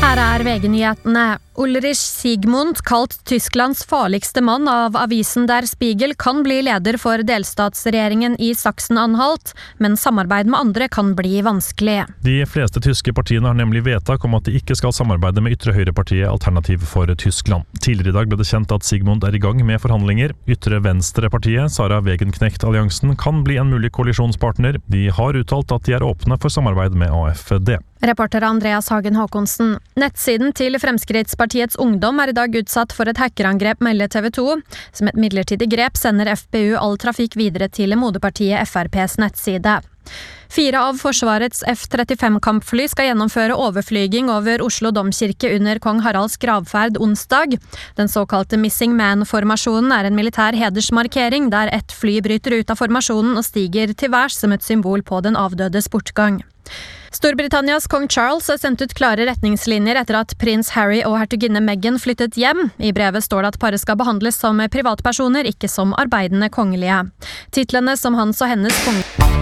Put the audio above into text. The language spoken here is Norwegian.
Her VG-nyhetene. Ulrich Siegmund, kalt Tysklands farligste mann av avisen Der Spiegel, kan bli leder for delstatsregjeringen i Sachsen-Anhalt, men samarbeid med andre kan bli vanskelig. De fleste tyske partiene har nemlig vedtak om at de ikke skal samarbeide med ytre høyrepartiet Alternativ for Tyskland. Tidligere i dag ble det kjent at Siegmund i gang med forhandlinger. Ytre venstrepartiet, Sarah Wegenknecht-alliansen, kan bli en mulig koalisjonspartner. De har uttalt at de åpne for samarbeid med AFD. Reporter Andreas Hagen Håkonsen. Nettsiden til Fremskrittspartiets Ungdom i dag utsatt for et hackerangrep, melder TV 2. Som et midlertidig grep sender FPU all trafikk videre til moderpartiet FRPs nettside. 4 av Forsvarets F-35-kampfly skal gjennomføre overflyging over Oslo Domkirke under kong Haralds gravferd onsdag. Den såkalte Missing Man-formasjonen en militær hedersmarkering, der ett fly bryter ut av formasjonen og stiger til værs som et symbol på den avdødes bortgang. Storbritannias kong Charles har sendt ut klare retningslinjer etter at prins Harry og hertuginne Meghan flyttet hjem. I brevet står det at paret skal behandles som privatpersoner, ikke som arbeidende kongelige. Titlene som hans og hennes kongelige